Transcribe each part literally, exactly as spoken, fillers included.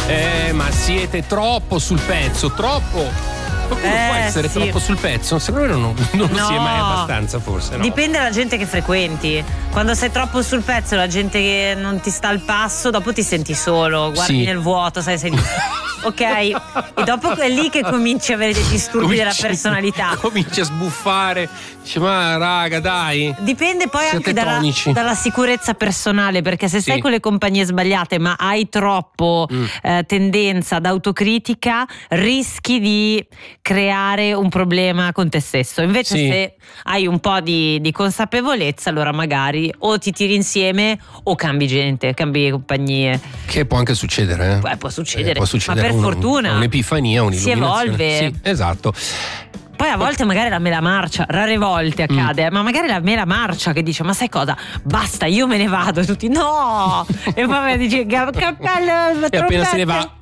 Eh, ma siete troppo sul pezzo, troppo. Qualcuno Eh, può essere sì. troppo sul pezzo? Secondo me non, non lo No. si è mai abbastanza, forse. No? Dipende dalla gente che frequenti. Quando sei troppo sul pezzo, la gente che non ti sta al passo, dopo ti senti solo, guardi Sì. nel vuoto, sai, sei ok, e dopo è lì che cominci a avere dei disturbi Cominci- della personalità. Cominci a sbuffare, dice ma raga dai. Dipende poi Siete anche dalla, tonici. dalla sicurezza personale, perché se Sì. sei con le compagnie sbagliate ma hai troppo Mm. eh, tendenza ad autocritica, rischi di creare un problema con te stesso. Invece Sì. se hai un po' di, di consapevolezza, allora magari o ti tiri insieme o cambi gente, cambi compagnie. Che può anche succedere, eh? Beh, può succedere, Eh, può succedere ma per un- fortuna un'epifania, si un'illuminazione. evolve. Sì, esatto. Poi a volte magari la mela marcia, rare volte accade, ma magari la mela marcia che dice ma sai cosa, basta, io me ne vado, e tutti no, e poi dice cappello, E appena se ne va.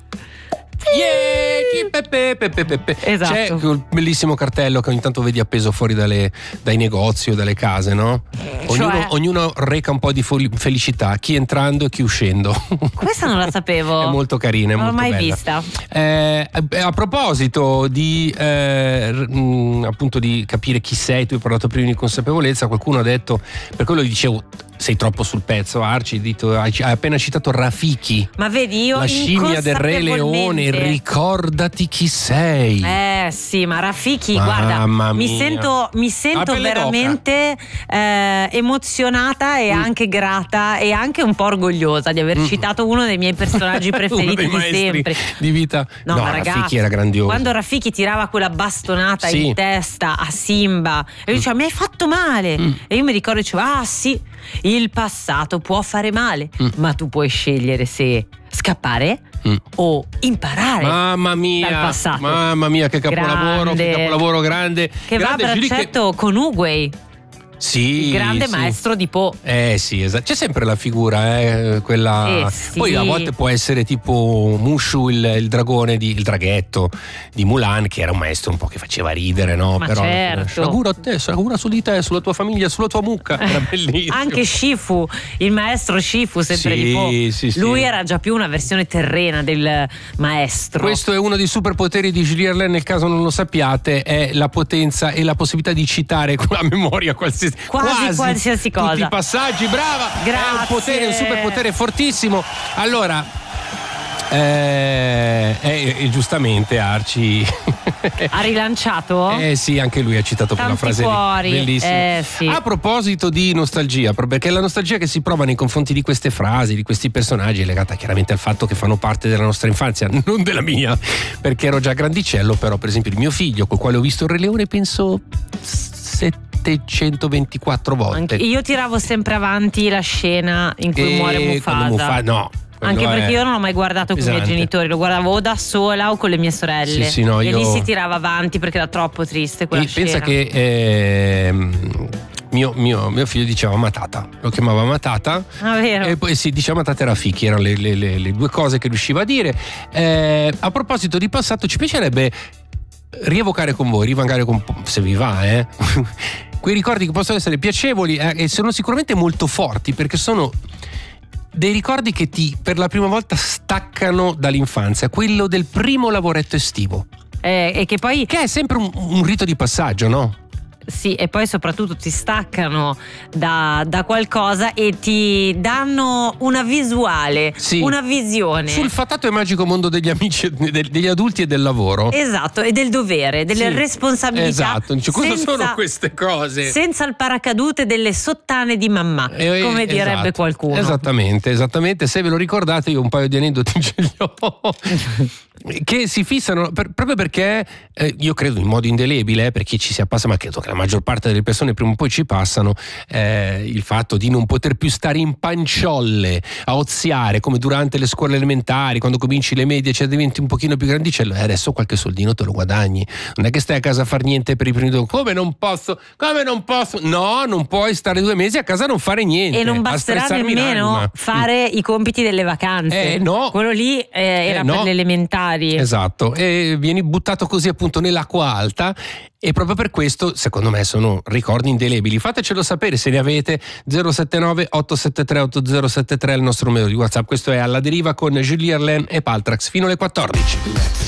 Yeah, pepe, pepe, pepe. Esatto. C'è quel bellissimo cartello che ogni tanto vedi appeso fuori dalle, dai negozi o dalle case, no? Ognuno, Cioè? ognuno reca un po' di fol- felicità, chi entrando e chi uscendo. Questa non la sapevo. È molto carina, è non l'ho molto mai bella. vista. Eh, a proposito di eh, r- mh, appunto di capire chi sei, tu hai parlato prima di consapevolezza, qualcuno ha detto, per quello dicevo sei troppo sul pezzo, Arci, dito, hai, hai appena citato Rafiki, Ma vedi, io la scimmia del Re Leone, ricordati chi sei. Eh sì, ma Rafiki, Mamma guarda, mi mia. sento, mi La sento pelle veramente eh, emozionata e Mm. anche grata e anche un po' orgogliosa di aver Mm. citato uno dei miei personaggi Uno preferiti dei di maestri sempre. di vita. No, No, ma Rafiki ragazzi, era grandioso. quando Rafiki tirava quella bastonata Sì. in testa a Simba e lui diceva mi hai fatto male, Mm. e io mi ricordo dicevo ah sì, il passato può fare male, Mm. ma tu puoi scegliere se scappare Mm. o imparare Mamma mia, dal passato. mamma mia, che capolavoro, Grande. che capolavoro grande. che grande, va a giuri che- braccetto con Uguay, Sì, il grande sì. maestro di Po. Eh sì, esatto. C'è sempre la figura, eh, quella. Eh, sì. Poi a volte può essere tipo Mushu, il, il dragone di il draghetto di Mulan, che era un maestro un po' che faceva ridere, no? Ma Però certo. sciagura a te, sciagura su di te, sulla tua famiglia, sulla tua mucca. Era bellissimo. Anche Shifu, il maestro Shifu, sempre Sì, di Po. sì, sì. Lui era già più una versione terrena del maestro. Questo è uno dei superpoteri di Julie Erlen, nel caso non lo sappiate, è la potenza e la possibilità di citare con la memoria qualsiasi, Quasi qualsiasi cosa. tutti i passaggi, brava! È un Grazie. potere, un superpotere fortissimo. Allora, eh, eh, eh, giustamente Arci Ha rilanciato? Eh sì, anche lui ha citato quella Tanti frase lì. cuori. Bellissima. Eh, sì. A proposito di nostalgia, proprio perché la nostalgia che si prova nei confronti di queste frasi, di questi personaggi, è legata chiaramente al fatto che fanno parte della nostra infanzia, non della mia, perché ero già grandicello, però per esempio il mio figlio, col quale ho visto il Re Leone, penso settecentoventiquattro volte. Anche- io tiravo sempre avanti la scena in cui E muore quando Mufasa. Mufa- no. quello Anche perché è io non l'ho mai guardato con i miei pesante. genitori, lo guardavo o da sola o con le mie sorelle. Sì, sì, no, e io- lì si tirava avanti perché era troppo triste quella E scena. pensa che ehm, mio, mio, mio figlio diceva Matata, lo chiamava Matata. Ah, vero? E poi si diceva Matata e Rafiki, erano le, le- le- le due cose che riusciva a dire. Eh, a proposito di passato, ci piacerebbe rievocare con voi, rivangare con, se vi va, eh, quei ricordi che possono essere piacevoli eh, e sono sicuramente molto forti, perché sono dei ricordi che ti per la prima volta staccano dall'infanzia, quello del primo lavoretto estivo, Eh, e che poi che è sempre un, un rito di passaggio, no? sì, e poi soprattutto ti staccano da, da qualcosa e ti danno una visuale, Sì. una visione. Sul fatato e magico mondo degli amici, del- degli adulti e del lavoro. Esatto, e del dovere, delle Sì. responsabilità. Esatto, dice, cosa senza- sono queste cose? Senza il paracadute delle sottane di mamma, Eh, come esatto, direbbe qualcuno. Esattamente, esattamente. Se ve lo ricordate, io un paio di aneddoti ce li ho. Che si fissano per- proprio perché eh, io credo in modo indelebile, eh, per chi ci sia passato, ma credo che la maggior parte delle persone prima o poi ci passano, eh, il fatto di non poter più stare in panciolle a oziare come durante le scuole elementari, quando cominci le medie, cioè diventi un pochino più grandicello e adesso qualche soldino te lo guadagni, non è che stai a casa a far niente per i primi due. Come non posso? Come non posso? No, non puoi stare due mesi a casa a non fare niente, E non a basterà stressarmi nemmeno l'anima. fare i compiti delle vacanze. Eh, no. Quello lì eh, era Eh, no. per le elementari. particolari. Esatto, e vieni buttato così appunto nell'acqua alta, e proprio per questo secondo me sono ricordi indelebili. Fatecelo sapere se ne avete. Zero sette nove otto sette tre otto zero sette tre è il nostro numero di WhatsApp. Questo è Alla Deriva con Julie Erlen e Paltrax fino alle quattordici.